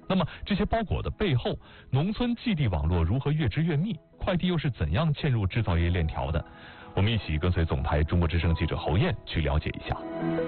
那么这些包裹的背后，农村寄递网络如何越织越密？快递又是怎样嵌入制造业链条的？我们一起跟随总台中国之声记者侯燕去了解一下。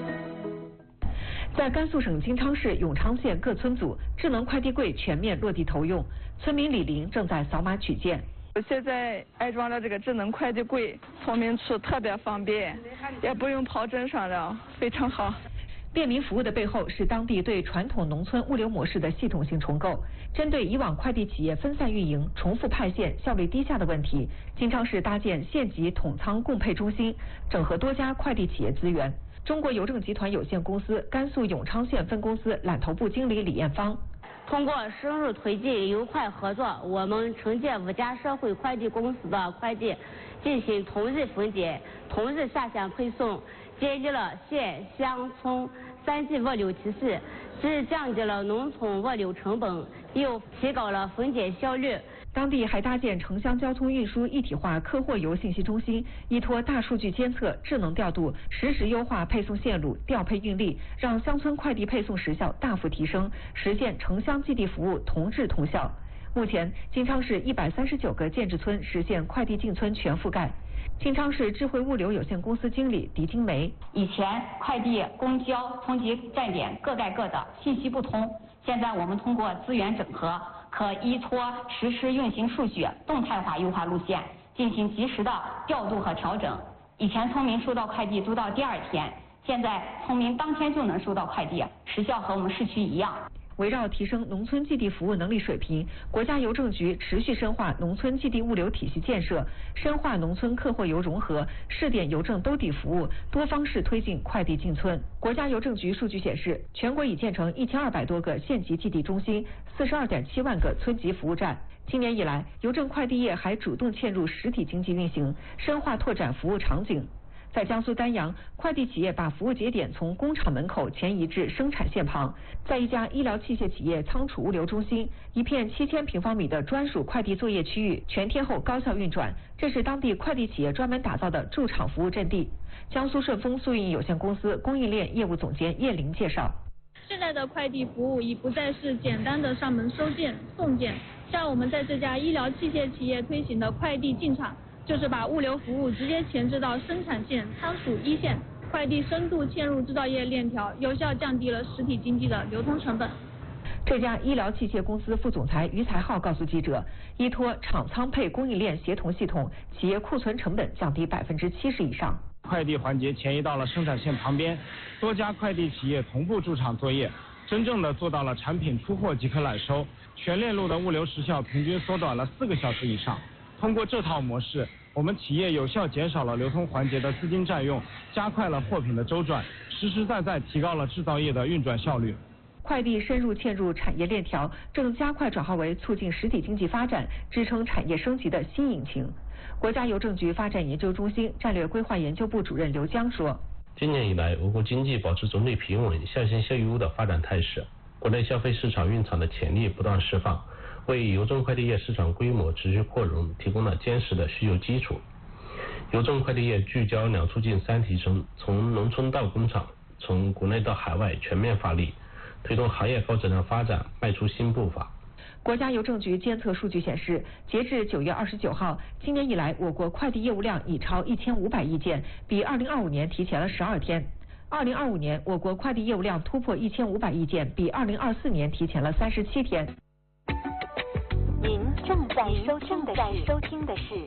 在甘肃省金昌市永昌县各村组，智能快递柜全面落地投用，村民李玲正在扫码取件。 现在安装了这个智能快递柜，村民处特别方便，也不用跑镇上了，非常好。 便民服务的背后是当地对传统农村物流模式的系统性重构。针对以往快递企业分散运营、重复派线、效率低下的问题，金昌市搭建县级统仓共配中心，整合多家快递企业资源。中国邮政集团有限公司甘肃永昌县分公司揽头部经理李艳芳。 通过深入推进邮快合作，我们承接5家社会快递公司的快递，进行同日分拣、同日下线配送，建立了县乡村3级物流体系，既降低了农村物流成本，又提高了分拣效率。 当地还搭建城乡交通运输一体化客货邮信息中心，依托大数据监测、智能调度，实时优化配送线路、调配运力，让乡村快递配送时效大幅提升，实现城乡寄递服务同质同效。目前，金昌市139个建制村实现快递进村全覆盖。金昌市智慧物流有限公司经理狄金梅： 以前快递、公交、村级站点各盖各的，信息不通。现在我们通过资源整合，可依托实时运行数据，动态化优化路线，进行及时的调度和调整。以前村民收到快递都到第2天，现在村民当天就能收到快递，时效和我们市区一样。 围绕提升农村寄递服务能力水平，国家邮政局持续深化农村寄递物流体系建设，深化农村客货邮融合，试点邮政兜底服务，多方式推进快递进村。国家邮政局数据显示，全国已建成1200多个县级寄递中心，42.7万个村级服务站。今年以来，邮政快递业还主动嵌入实体经济运行，深化拓展服务场景。在江苏丹阳，快递企业把服务节点从工厂门口迁移至生产线旁，在一家医疗器械企业仓储物流中心，一片7000平方米的专属快递作业区域全天候高效运转，这是当地快递企业专门打造的驻场服务阵地。江苏顺丰速运有限公司供应链业务总监叶玲介绍： 现在的快递服务已不再是简单的上门收件、送件，像我们在这家医疗器械企业推行的快递进场，就是把物流服务直接前置到生产线、仓储一线，快递深度嵌入制造业链条，有效降低了实体经济的流通成本。 这家医疗器械公司副总裁于才浩告诉记者，依托厂仓配供应链协同系统，企业库存成本降低70%以上。 快递环节迁移到了生产线旁边，多家快递企业同步驻场作业，真正的做到了产品出货即可揽收，全链路的物流时效平均缩短了4个小时以上。通过这套模式，我们企业有效减少了流通环节的资金占用，加快了货品的周转，实实在在提高了制造业的运转效率。 快递深入嵌入产业链条，正加快转化为促进实体经济发展、支撑产业升级的新引擎。国家邮政局发展研究中心战略规划研究部主任刘江说： 今年以来，我国经济保持总体平稳、向新向优的发展态势，国内消费市场蕴藏的潜力不断释放，为邮政快递业市场规模持续扩容提供了坚实的需求基础。邮政快递业聚焦2促进3提升，从农村到工厂，从国内到海外全面发力，推动行业高质量发展迈出新步伐。 国家邮政局监测数据显示，截至9月29号，今年以来我国快递业务量已超1500亿件，比2025年提前了12天。2025年，我国快递业务量突破1500亿件，比2024年提前了37天。 您正在收听的是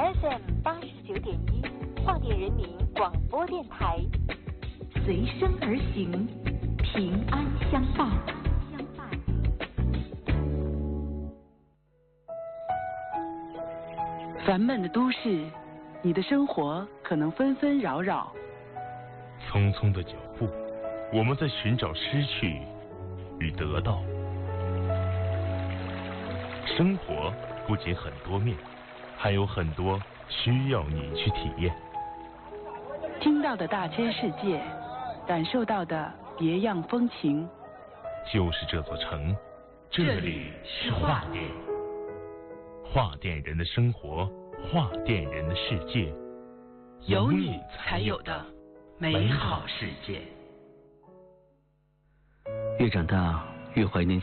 FM 89.1化电人民广播电台，随声而行，平安相伴。 烦闷的都市，你的生活可能纷纷扰扰。 匆匆的脚步，我们在寻找失去与得到。生活不仅很多面，还有很多需要你去体验。 听到的大千世界，感受到的别样风情。 就是这座城，这里是画电。画电人的生活，画电人的世界， 有你才有的美好世界。 越长大越怀念